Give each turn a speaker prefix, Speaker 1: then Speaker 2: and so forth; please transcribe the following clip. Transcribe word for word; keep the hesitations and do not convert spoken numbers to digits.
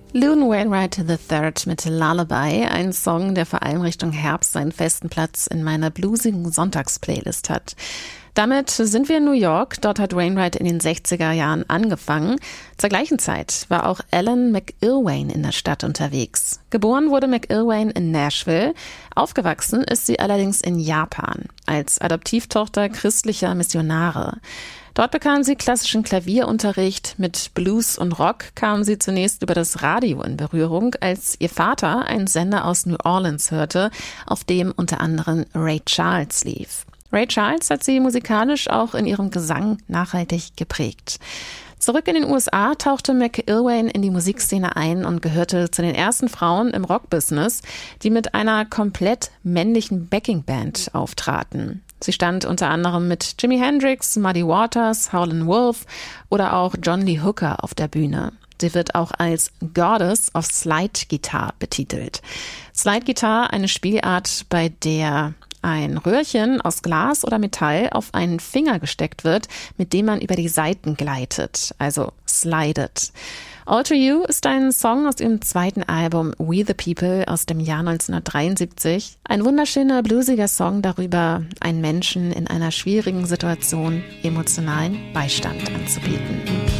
Speaker 1: Loon Wainwright the Third mit Lullaby, ein Song, der vor allem Richtung Herbst seinen festen Platz in meiner bluesigen Sonntagsplaylist hat. Damit sind wir in New York. Dort hat Wainwright in den sechziger Jahren angefangen. Zur gleichen Zeit war auch Alan McIlwain in der Stadt unterwegs. Geboren wurde McIlwain in Nashville. Aufgewachsen ist sie allerdings in Japan als Adoptivtochter christlicher Missionare. Dort bekam sie klassischen Klavierunterricht. Mit Blues und Rock kam sie zunächst über das Radio in Berührung, als ihr Vater einen Sender aus New Orleans hörte, auf dem unter anderem Ray Charles lief. Ray Charles hat sie musikalisch auch in ihrem Gesang nachhaltig geprägt. Zurück in den U S A tauchte McIlwain in die Musikszene ein und gehörte zu den ersten Frauen im Rockbusiness, die mit einer komplett männlichen Backingband auftraten. Sie stand unter anderem mit Jimi Hendrix, Muddy Waters, Howlin' Wolf oder auch John Lee Hooker auf der Bühne. Sie wird auch als Goddess of Slide Guitar betitelt. Slide Guitar, eine Spielart, bei der ein Röhrchen aus Glas oder Metall auf einen Finger gesteckt wird, mit dem man über die Saiten gleitet, also slidet. All to You ist ein Song aus ihrem zweiten Album We the People aus dem Jahr neunzehnhundertdreiundsiebzig. Ein wunderschöner, bluesiger Song darüber, einen Menschen in einer schwierigen Situation emotionalen Beistand anzubieten.